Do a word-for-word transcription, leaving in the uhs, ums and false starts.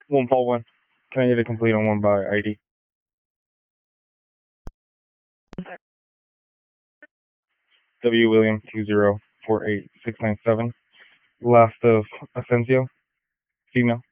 One Paul one. Can I get a complete on one by I D? W William two zero four eight six nine seven. Last of Asensio, female.